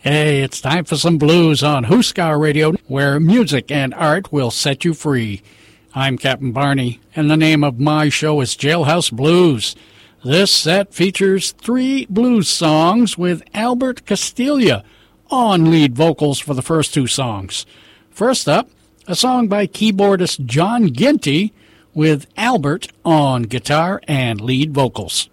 Hey, it's time for some blues on Huskar Radio, where music and art will set you free. I'm Captain Barney, and the name of my show is Jailhouse Blues. This set features 3 blues songs with Albert Castiglia on lead vocals for the first 2 songs. First up, a song by keyboardist John Ginty with Albert on guitar and lead vocals.